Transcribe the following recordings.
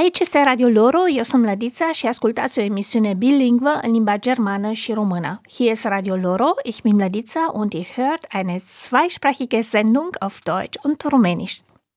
Aici este Radio Loro, eu sunt Mladița și ascultați o emisiune bilingvă în limba germană și română. Hier ist Radio Loro, ich bin Mladița und ihr hört eine zweisprachige Sendung auf Deutsch und Rumänisch.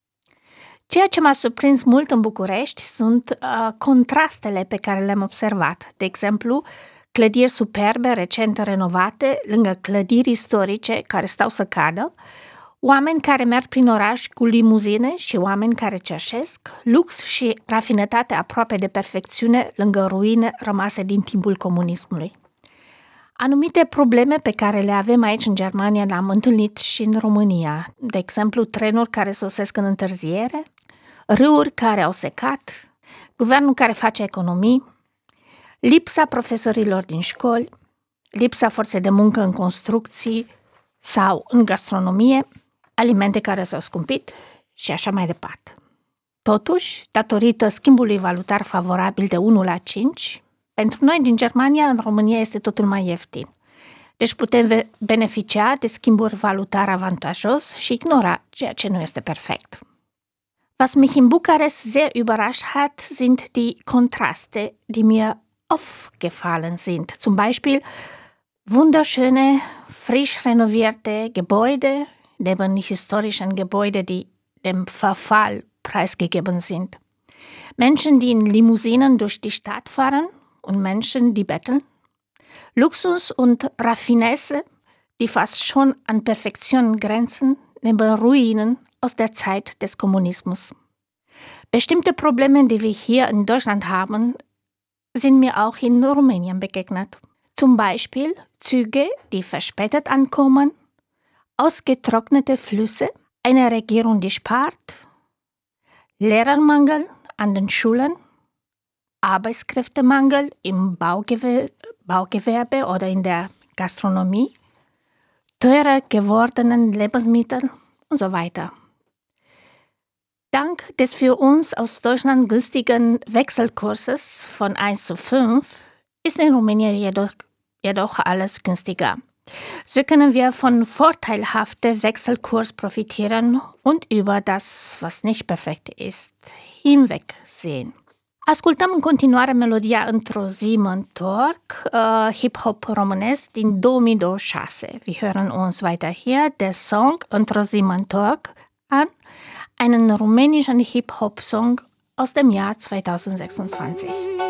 Ceea ce m-a surprins mult în București sunt contrastele pe care le-am observat. De exemplu, clădiri superbe, recent renovate, lângă clădiri istorice care stau să cadă, oameni care merg prin oraș cu limuzine și oameni care cerșesc, lux și rafinătate aproape de perfecțiune lângă ruine rămase din timpul comunismului. Anumite probleme pe care le avem aici în Germania le-am întâlnit și în România. De exemplu, trenuri care sosesc în întârziere, râuri care au secat, guvernul care face economii, lipsa profesorilor din școli, lipsa forței de muncă în construcții sau în gastronomie, alimente care s-au scumpit și așa mai departe. Totuși, datorită schimbului valutar favorabil de 1:5, pentru noi din Germania, în România este totul mai ieftin. Deci putem beneficia de schimburi valutar avantajos și ignora ceea ce nu este perfect. Was mich in Bukarest sehr überrascht hat, sind die Kontraste, die mir aufgefallen sind. Zum Beispiel wunderschöne, frisch renovierte Gebäude neben historischen Gebäuden, die dem Verfall preisgegeben sind. Menschen, die in Limousinen durch die Stadt fahren und Menschen, die betteln. Luxus und Raffinesse, die fast schon an Perfektion grenzen, neben Ruinen aus der Zeit des Kommunismus. Bestimmte Probleme, die wir hier in Deutschland haben, sind mir auch in Rumänien begegnet. Zum Beispiel Züge, die verspätet ankommen, ausgetrocknete Flüsse, eine Regierung, die spart, Lehrermangel an den Schulen, Arbeitskräftemangel im Baugewerbe oder in der Gastronomie, teurer gewordenen Lebensmittel und so weiter. Dank des für uns aus Deutschland günstigen Wechselkurses von 1:5 ist in Rumänien jedoch alles günstiger. So können wir von vorteilhaftem Wechselkurs profitieren und über das, was nicht perfekt ist, hinwegsehen. Ascultăm în continuare melodia Într-o zi mă întorc, Hip-Hop românesc din 2026. Wir hören uns weiter hier der Song Într-o zi mă întorc an, einen rumänischen Hip-Hop-Song aus dem Jahr 2026.